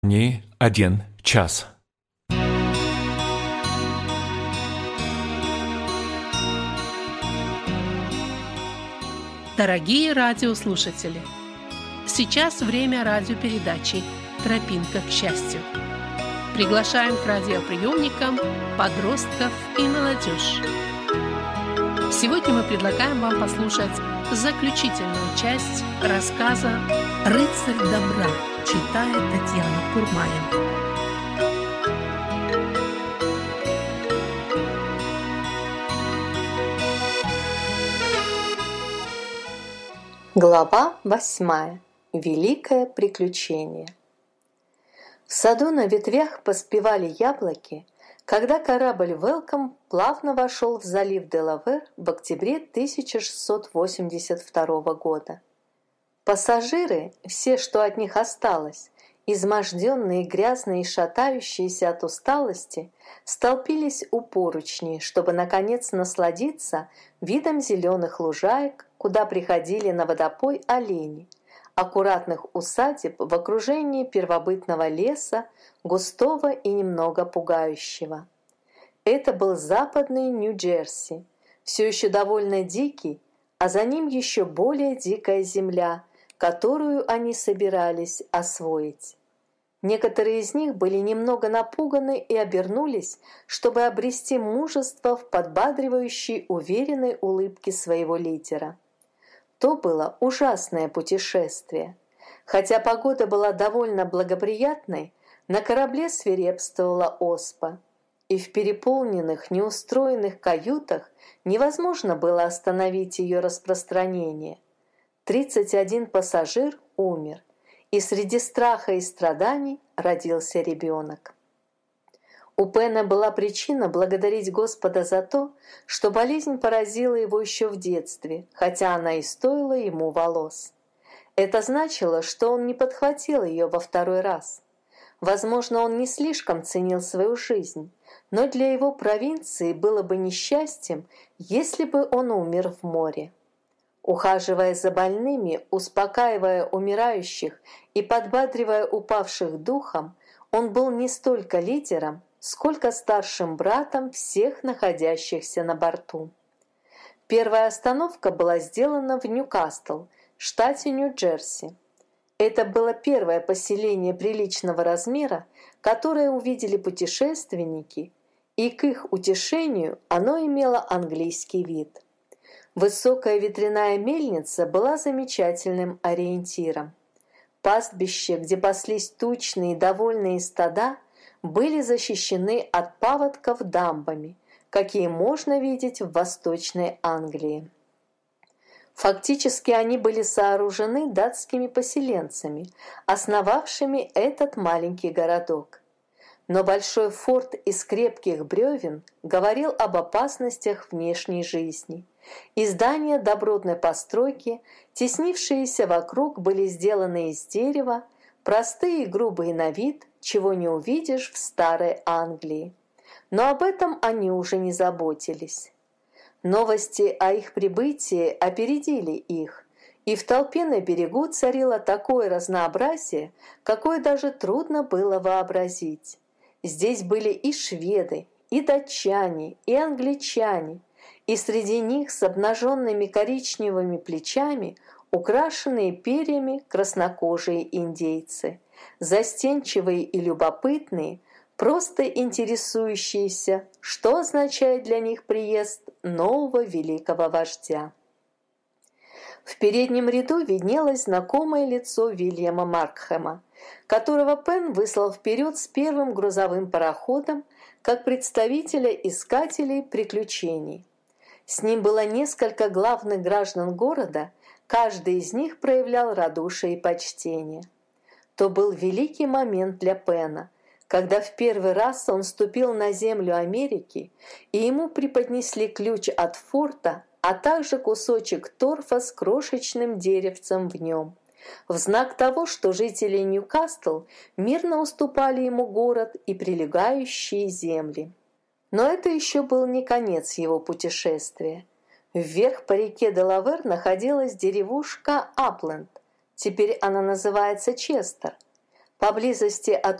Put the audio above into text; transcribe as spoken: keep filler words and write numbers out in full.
Не один час. Дорогие радиослушатели, сейчас время радиопередачи «Тропинка к счастью». Приглашаем к радиоприемникам подростков и молодежь. Сегодня мы предлагаем вам послушать заключительную часть рассказа «Рыцарь добра», читает Татьяна Курмаева. Глава восьмая. Великое приключение. В саду на ветвях поспевали яблоки, когда корабль «Велком» плавно вошел в залив Делавэр в октябре тысяча шестьсот восемьдесят второго года. Пассажиры, все, что от них осталось, изможденные, грязные и шатающиеся от усталости, столпились у поручней, чтобы, наконец, насладиться видом зеленых лужаек, куда приходили на водопой олени, аккуратных усадеб в окружении первобытного леса, густого и немного пугающего. Это был западный Нью-Джерси, все еще довольно дикий, а за ним еще более дикая земля, которую они собирались освоить. Некоторые из них были немного напуганы и обернулись, чтобы обрести мужество в подбадривающей, уверенной улыбке своего лидера. То было ужасное путешествие. Хотя погода была довольно благоприятной, на корабле свирепствовала оспа, и в переполненных, неустроенных каютах невозможно было остановить ее распространение. тридцать один пассажир умер, и среди страха и страданий родился ребенок. У Пена была причина благодарить Господа за то, что болезнь поразила его еще в детстве, хотя она и стоила ему волос. Это значило, что он не подхватил ее во второй раз. Возможно, он не слишком ценил свою жизнь, но для его провинции было бы несчастьем, если бы он умер в море. Ухаживая за больными, успокаивая умирающих и подбадривая упавших духом, он был не столько лидером, сколько старшим братом всех находящихся на борту. Первая остановка была сделана в Ньюкасл, штате Нью-Джерси. Это было первое поселение приличного размера, которое увидели путешественники, и к их утешению оно имело английский вид. Высокая ветряная мельница была замечательным ориентиром. Пастбища, где паслись тучные и довольные стада, были защищены от паводков дамбами, какие можно видеть в Восточной Англии. Фактически они были сооружены датскими поселенцами, основавшими этот маленький городок. Но большой форт из крепких бревен говорил об опасностях внешней жизни, и здания добротной постройки, теснившиеся вокруг, были сделаны из дерева, простые и грубые на вид, чего не увидишь в старой Англии. Но об этом они уже не заботились. Новости о их прибытии опередили их, и в толпе на берегу царило такое разнообразие, какое даже трудно было вообразить. Здесь были и шведы, и датчане, и англичане, и среди них с обнаженными коричневыми плечами, украшенные перьями краснокожие индейцы, застенчивые и любопытные, просто интересующиеся, что означает для них приезд нового великого вождя. В переднем ряду виднелось знакомое лицо Вильяма Маркхэма, которого Пен выслал вперед с первым грузовым пароходом как представителя искателей приключений. С ним было несколько главных граждан города, каждый из них проявлял радушие и почтение. То был великий момент для Пена, когда в первый раз он ступил на землю Америки, и ему преподнесли ключ от форта, а также кусочек торфа с крошечным деревцем в нем, в знак того, что жители Ньюкасл мирно уступали ему город и прилегающие земли. Но это еще был не конец его путешествия. Вверх по реке Делавэр находилась деревушка Апленд, теперь она называется Честер. Поблизости от